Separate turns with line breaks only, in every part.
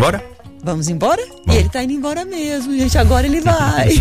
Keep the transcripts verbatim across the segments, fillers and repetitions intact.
embora?
Vamos embora?
Bom.
E ele tá indo embora mesmo, gente. Agora ele vai.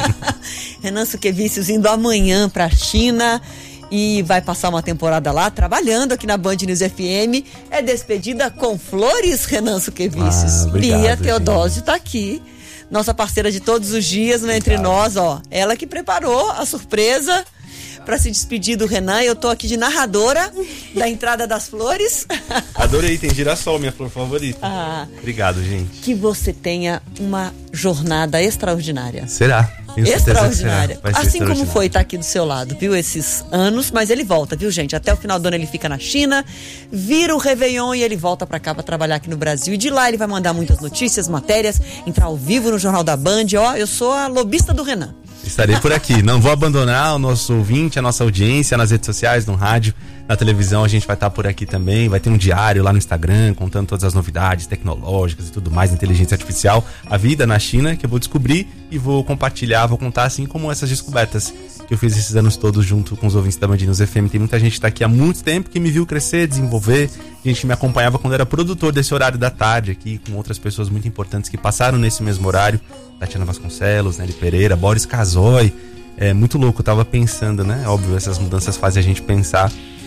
Renan Suquevicius indo amanhã pra China e vai passar uma temporada lá, trabalhando aqui na Band News F M. É despedida com flores, Renan Suquevicius.
Ah, obrigado,
Bia Teodósio
gente.
tá aqui. Nossa parceira de todos os dias, né, entre nós, ó. Ela que preparou a surpresa para se despedir do Renan. Eu tô aqui de narradora da entrada das flores.
Adorei, tem girassol, minha flor favorita.
Ah,
Obrigado, gente.
que você tenha uma jornada extraordinária.
Será? Tenho certeza
Extraordinária.
que será. Vai ser
Assim como
extraordinário.
foi estar aqui do seu lado, viu? Esses anos, mas ele volta, viu, gente? Até o final do ano ele fica na China, vira o Réveillon e ele volta pra cá pra trabalhar aqui no Brasil. E de lá ele vai mandar muitas notícias, matérias, entrar ao vivo no Jornal da Band. Ó, eu sou a lobista do Renan.
Estarei por aqui. Não vou abandonar o nosso ouvinte, a nossa audiência nas redes sociais, no rádio, na televisão. A gente vai estar por aqui também. Vai ter um diário lá no Instagram contando todas as novidades tecnológicas e tudo mais, inteligência artificial, a vida na China, que eu vou descobrir e vou compartilhar, vou contar, assim como essas descobertas que eu fiz esses anos todos junto com os ouvintes da Band News F M. Tem muita gente que está aqui há muito tempo que me viu crescer, desenvolver. Gente que me acompanhava quando era produtor desse horário da tarde aqui, com outras pessoas muito importantes que passaram nesse mesmo horário. Tatiana Vasconcelos, Nelly Pereira, Boris Casoy. É muito louco, eu tava pensando, né? Óbvio, essas mudanças fazem a gente pensar.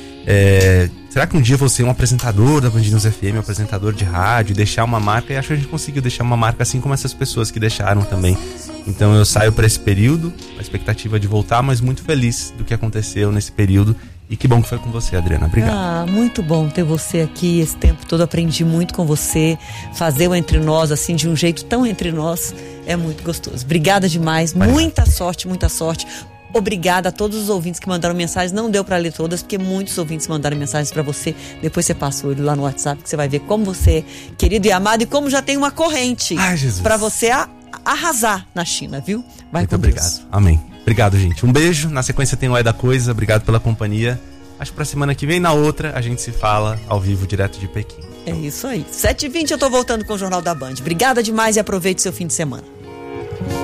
É, será que um dia eu vou ser um apresentador da Band News F M, um apresentador de rádio, deixar uma marca? E acho que a gente conseguiu deixar uma marca assim como essas pessoas que deixaram também. Então eu saio para esse período, a expectativa de voltar, mas muito feliz do que aconteceu nesse período. E que bom que foi com você, Adriana. Obrigado.
Ah, muito bom ter você aqui esse tempo todo. Aprendi muito com você. Fazer o Entre Nós, assim, de um jeito tão entre nós, é muito gostoso. Obrigada demais.
Vai.
Muita sorte, muita sorte. Obrigada a todos os ouvintes que mandaram mensagens. Não deu pra ler todas, porque muitos ouvintes mandaram mensagens pra você. Depois você passa o olho lá no WhatsApp, que você vai ver como você é querido e amado e como já tem uma corrente.
Ai, Jesus.
Pra você a, arrasar na China, viu? Vai
Muito
com
obrigado.
Deus.
Amém. Obrigado, gente. Um beijo. Na sequência tem o É da Coisa. Obrigado pela companhia. Acho que pra semana que vem, na outra, a gente se fala ao vivo, direto de Pequim.
É isso aí. sete e vinte eu tô voltando com o Jornal da Band. Obrigada demais e aproveite seu fim de semana.